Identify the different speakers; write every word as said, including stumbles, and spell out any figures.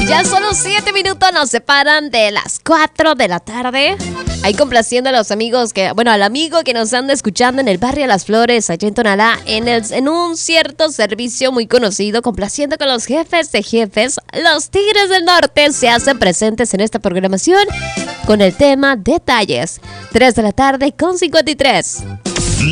Speaker 1: Ya solo siete minutos nos separan de las cuatro de la tarde. Ahí complaciendo a los amigos que, bueno, al amigo que nos anda escuchando en el barrio Las Flores, allá en Tonalá, en, el, en un cierto servicio muy conocido, complaciendo con los jefes de jefes. Los Tigres del Norte se hacen presentes en esta programación con el tema Detalles. tres de la tarde con cincuenta y tres.